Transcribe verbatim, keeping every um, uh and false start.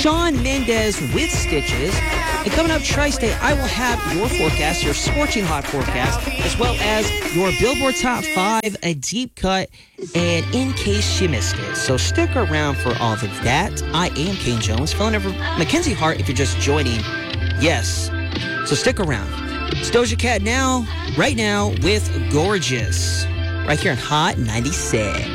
Sean Mendez with Stitches. And coming up, Tri-State, I will have your forecast, your scorching hot forecast, as well as your Billboard Top five, a deep cut, and in case you missed it. So stick around for all of that. I am Kane Jones, filling in for Mackenzie Hart if you're just joining. Yes, so stick around. It's Doja Cat now, right now, with Gorgeous, right here on Hot ninety-six.